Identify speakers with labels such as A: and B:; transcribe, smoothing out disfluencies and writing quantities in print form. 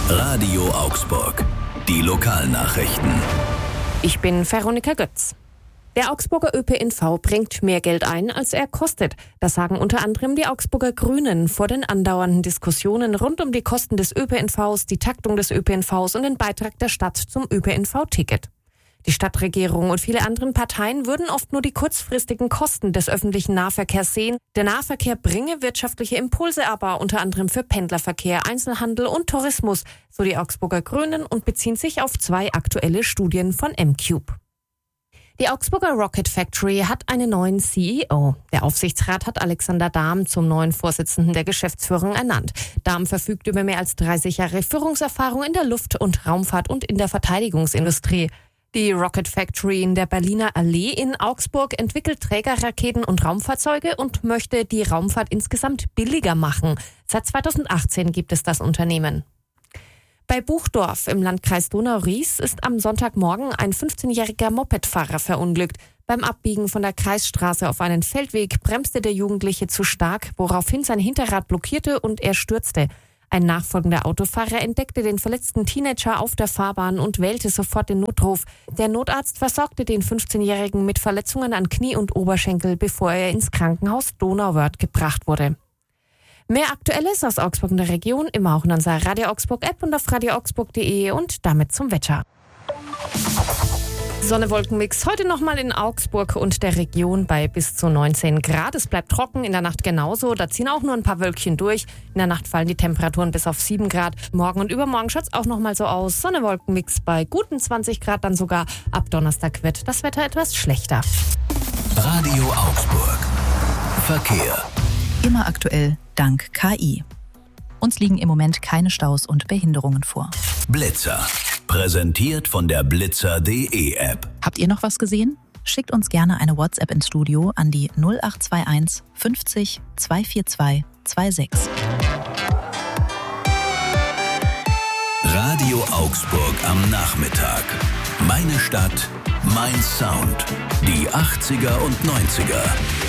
A: Radio Augsburg. Die Lokalnachrichten.
B: Ich bin Veronika Götz. Der Augsburger ÖPNV bringt mehr Geld ein, als er kostet. Das sagen unter anderem die Augsburger Grünen vor den andauernden Diskussionen rund um die Kosten des ÖPNVs, die Taktung des ÖPNVs und den Beitrag der Stadt zum ÖPNV-Ticket. Die Stadtregierung und viele andere Parteien würden oft nur die kurzfristigen Kosten des öffentlichen Nahverkehrs sehen. Der Nahverkehr bringe wirtschaftliche Impulse aber, unter anderem für Pendlerverkehr, Einzelhandel und Tourismus, so die Augsburger Grünen, und beziehen sich auf 2 aktuelle Studien von M-Cube. Die Augsburger Rocket Factory hat einen neuen CEO. Der Aufsichtsrat hat Alexander Dahm zum neuen Vorsitzenden der Geschäftsführung ernannt. Dahm verfügt über mehr als 30 Jahre Führungserfahrung in der Luft- und Raumfahrt und in der Verteidigungsindustrie. Die Rocket Factory in der Berliner Allee in Augsburg entwickelt Trägerraketen und Raumfahrzeuge und möchte die Raumfahrt insgesamt billiger machen. Seit 2018 gibt es das Unternehmen. Bei Buchdorf im Landkreis Donau-Ries ist am Sonntagmorgen ein 15-jähriger Mopedfahrer verunglückt. Beim Abbiegen von der Kreisstraße auf einen Feldweg bremste der Jugendliche zu stark, woraufhin sein Hinterrad blockierte und er stürzte. Ein nachfolgender Autofahrer entdeckte den verletzten Teenager auf der Fahrbahn und wählte sofort den Notruf. Der Notarzt versorgte den 15-Jährigen mit Verletzungen an Knie und Oberschenkel, bevor er ins Krankenhaus Donauwörth gebracht wurde. Mehr Aktuelles aus Augsburg und der Region immer auch in unserer Radio Augsburg App und auf radioaugsburg.de und damit zum Wetter. Sonne-Wolken-Mix heute nochmal in Augsburg und der Region bei bis zu 19 Grad. Es bleibt trocken, in der Nacht genauso. Da ziehen auch nur ein paar Wölkchen durch. In der Nacht fallen die Temperaturen bis auf 7 Grad. Morgen und übermorgen schaut es auch nochmal so aus. Sonne-Wolken-Mix bei guten 20 Grad dann sogar. Ab Donnerstag wird das Wetter etwas schlechter.
A: Radio Augsburg. Verkehr.
C: Immer aktuell, dank KI. Uns liegen im Moment keine Staus und Behinderungen vor.
A: Blitzer. Präsentiert von der blitzer.de App.
C: Habt ihr noch was gesehen? Schickt uns gerne eine WhatsApp ins Studio an die 0821 50 242 26.
A: Radio Augsburg am Nachmittag. Meine Stadt, mein Sound. Die 80er und 90er.